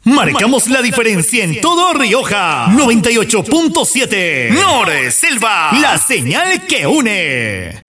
Marcamos la diferencia en todo Rioja. 98.7 Nor Selva, la señal que une.